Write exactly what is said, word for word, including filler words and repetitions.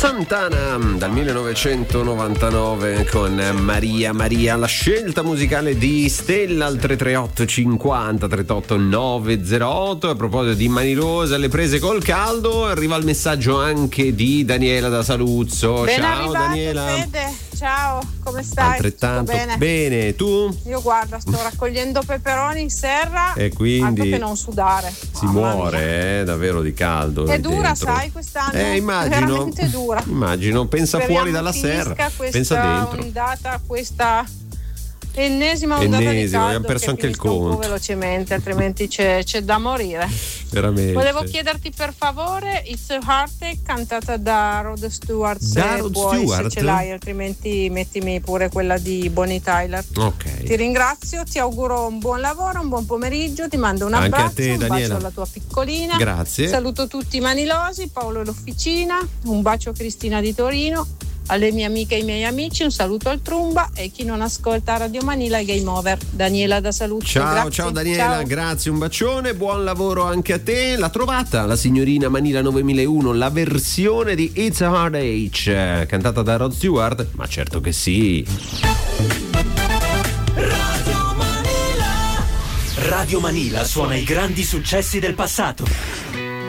Santana dal millenovecentonovantanove con Maria Maria, la scelta musicale di Stella al tre tre otto cinquanta trentotto novecentotto. A proposito di Manilosa, le prese col caldo, arriva il messaggio anche di Daniela da Saluzzo. Ben ciao arrivato, Daniela. Fede. Ciao, come stai? Altrettanto bene. bene, tu? Io guarda, sto raccogliendo peperoni in serra e quindi altro che non sudare. Si Mamma muore eh, davvero di caldo. È dura, dentro. sai, quest'anno. Eh, immagino. Veramente dura. Immagino, pensa Speriamo fuori dalla serra. Questa pensa dentro. ondata, questa ennesima ondata Ennesima, di caldo, abbiamo perso che anche il finisca un conto. po' velocemente, altrimenti c'è, c'è da morire. Veramente. Volevo chiederti per favore It's a Heartache cantata da Rod Stewart, se da Rod puoi, Stewart? se ce l'hai, altrimenti mettimi pure quella di Bonnie Tyler. Ok. Ti ringrazio, ti auguro un buon lavoro, un buon pomeriggio, ti mando un Anche abbraccio, a te, un Daniela. bacio alla tua piccolina. Grazie. Saluto tutti i manilosi, Paolo l'Officina, un bacio a Cristina di Torino, alle mie amiche e ai miei amici, un saluto al Trumba e chi non ascolta Radio Manila e Game Over. Daniela da Saluzzo. Ciao, grazie. ciao Daniela, Ciao. grazie, un bacione, buon lavoro anche a te. L'ha trovata la signorina Manila novemilauno, la versione di It's a Hard Age, cantata da Rod Stewart? Ma certo che sì. Radio Manila suona i grandi successi del passato.